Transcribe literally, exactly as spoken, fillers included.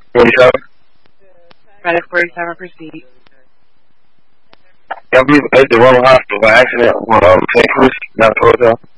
forty-seven. Medic forty-seven, proceed. Yeah, I believe it's the Royal Hospital by accident. Um, Saint Louis, not the hotel.